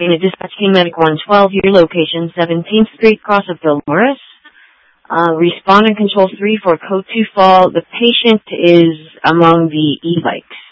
Unit Dispatch Team Medic 112, your location, 17th Street, cross of Bill Morris. Respondent Control 3 for Code 2 Fall. The patient is among the e-bikes.